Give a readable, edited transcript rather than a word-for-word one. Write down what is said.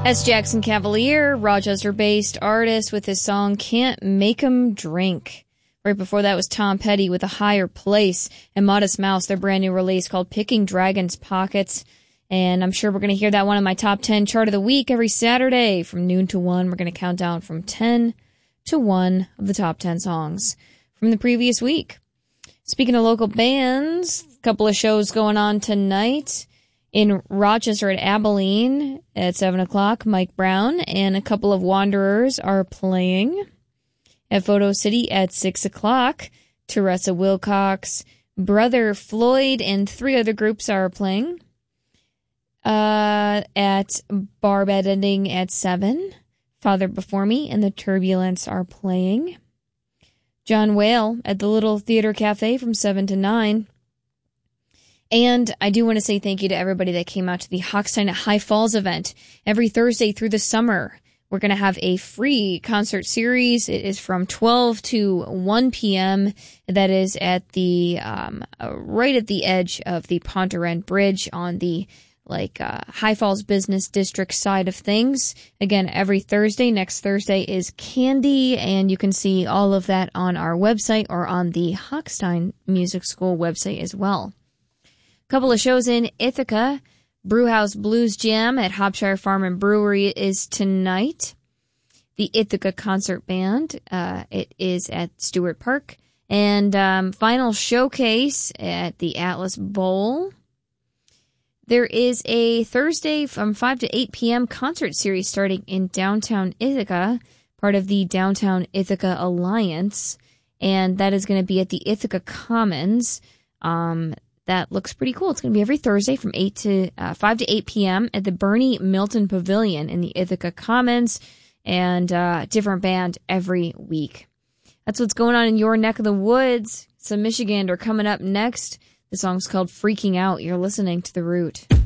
That's Jackson Cavalier, Rochester-based artist with his song Can't Make 'Em Drink. Right before that was Tom Petty with A Higher Place, and Modest Mouse, their brand new release called Picking Dragons' Pockets. And I'm sure we're going to hear that one in my top 10 chart of the week every Saturday from noon to 1. We're going to count down from 10 to 1 of the top 10 songs from the previous week. Speaking of local bands, a couple of shows going on tonight. In Rochester at Abilene at 7 o'clock, Mike Brown and a couple of Wanderers are playing. At Photo City at 6 o'clock, Teresa Wilcox, Brother Floyd, and 3 other groups are playing. At Bar Bed Ending at 7, Father Before Me and the Turbulence are playing. John Whale at the Little Theater Cafe from 7 to 9. And I do want to say thank you to everybody that came out to the Hochstein at High Falls event. Every Thursday through the summer, we're going to have a free concert series. It is from 12 to 1 p.m. That is at the right at the edge of the Ponderend Bridge on the High Falls Business District side of things. Again, every Thursday. Next Thursday is Candy, and you can see all of that on our website or on the Hochstein Music School website as well. Couple of shows in Ithaca. Brewhouse Blues Jam at Hopshire Farm and Brewery is tonight. The Ithaca Concert Band, it is at Stewart Park. And final showcase at the Atlas Bowl. There is a Thursday from 5 to 8 p.m. concert series starting in downtown Ithaca, part of the Downtown Ithaca Alliance. And that is going to be at the Ithaca Commons. That looks pretty cool. It's going to be every Thursday from 5 to 8 p.m. at the Bernie Milton Pavilion in the Ithaca Commons, and different band every week. That's what's going on in your neck of the woods. Some Michigander coming up next. The song's called Freaking Out. You're listening to The Root.